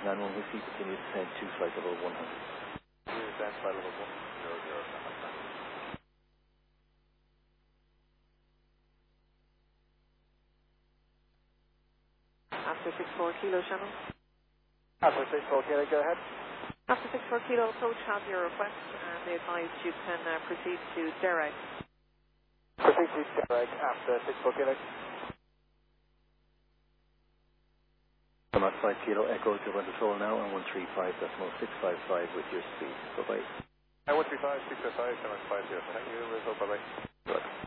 91 Whiskey, continue to send 2 flight level 100. Descend flight level 100. After 64 kilo, Shannon. After 64 kilo, go ahead. After 64 kilo, approach has your request, and they advise you can proceed to Dereg. Proceed to Dereg after 64 kilo. I'm at 5 kilo, echo to control now, and 135.655 with your speed. Bye-bye. 135, 655, 750. Thank you, bye-bye. Good.